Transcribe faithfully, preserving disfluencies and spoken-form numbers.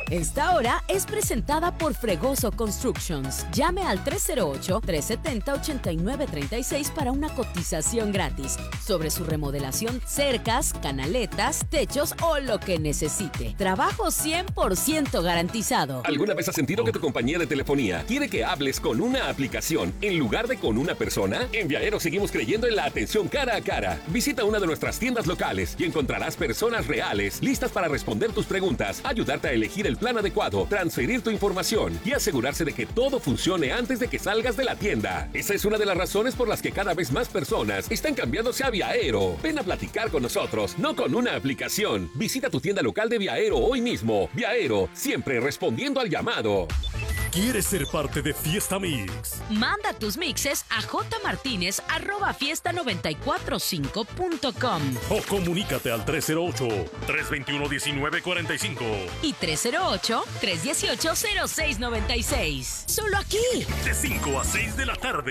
Esta hora es presentada por Fregoso Constructions. Llame al tres cero ocho, tres siete cero, ocho nueve tres seis para una cotización gratis sobre su remodelación, cercas, canaletas, techos o lo que necesite. Trabajo cien por ciento garantizado. ¿Alguna vez has sentido que tu compañía de telefonía quiere que hables con una aplicación en lugar de con una persona? En Viaero seguimos creyendo en la atención cara a cara. Visita una de nuestras tiendas locales y encontrarás personas reales listas para responder tus preguntas, ayudarte a elegir el plan adecuado, transferir tu información y asegurarse de que todo funcione antes de que salgas de la tienda. Esa es una de las razones por las que cada vez más personas están cambiándose a Viaero. Ven a platicar con nosotros, no con una aplicación. Visita tu tienda local de Viaero hoy mismo. Viaero, siempre respondiendo al llamado. ¿Quieres ser parte de Fiesta Mix? Manda tus mixes a jmartinez arroba fiesta noventa y cuatro cinco punto com o comunícate al tres cero ocho, tres dos uno, uno nueve cuatro cinco y tres cero ocho, tres uno ocho, cero seis nueve seis. Solo aquí. De cinco a seis de la tarde.